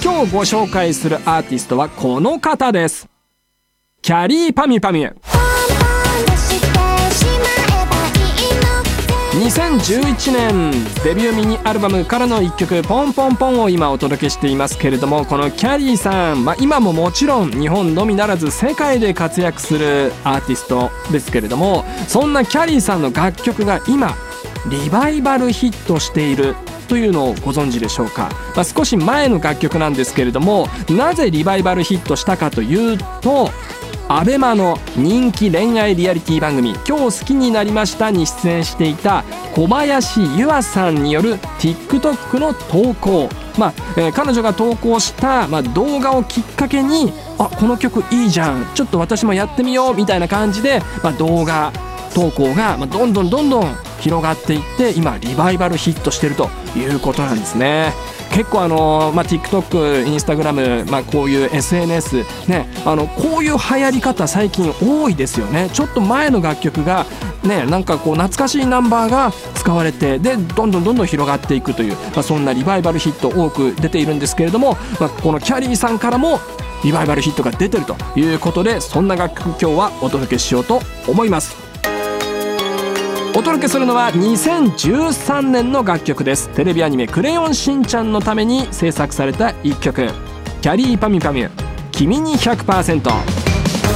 今日ご紹介するアーティストはこの方です。キャリーパミュパミュ。2011年デビューミニアルバムからの1曲ポンポンポンを今お届けしていますけれども、このキャリーさん、今ももちろん日本のみならず世界で活躍するアーティストですけれども、そんなキャリーさんの楽曲が今リバイバルヒットしているというのをご存知でしょうか。少し前の楽曲なんですけれども、なぜリバイバルヒットしたかというと、アベマの人気恋愛リアリティ番組「今日好きになりました」に出演していた小林優愛さんによる TikTok の投稿、彼女が投稿した、動画をきっかけに、この曲いいじゃん、ちょっと私もやってみようみたいな感じで、動画投稿がどんどん広がっていって、今リバイバルヒットしてるということなんですね。結構TikTok、インスタグラム、こういう SNS ね、こういう流行り方最近多いですよね。ちょっと前の楽曲がね、なんかこう懐かしいナンバーが使われて、でどんどん広がっていくという、そんなリバイバルヒット多く出ているんですけれども、このキャリーさんからもリバイバルヒットが出てるということで、そんな楽曲今日はお届けしようと思います。お届けするのは2013年の楽曲です。テレビアニメクレヨンしんちゃんのために制作された一曲、キャリーパミュパミュ、君に 100%。